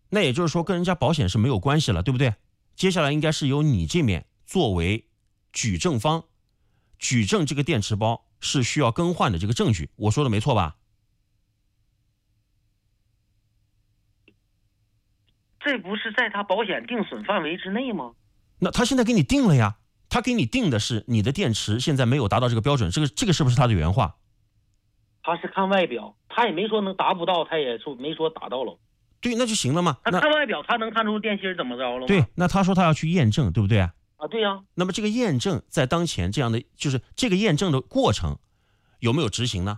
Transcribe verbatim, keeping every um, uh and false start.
那也就是说跟人家保险是没有关系了，对不对？接下来应该是由你这面作为举证方，举证这个电池包是需要更换的这个证据，我说的没错吧？ 这不是在他保险定损范围之内吗？ 那他现在给你定了呀，他给你定的是你的电池现在没有达到这个标准，这个这个是不是他的原话？ 他是看外表，他也没说能达不到，他也说没说达到了。 对，那就行了嘛。 他看外表，他能看出电芯怎么着了吗？ 对，那他说他要去验证，对不对啊？ 啊，对呀、啊。 那么这个验证在当前这样的，就是这个验证的过程有没有执行呢？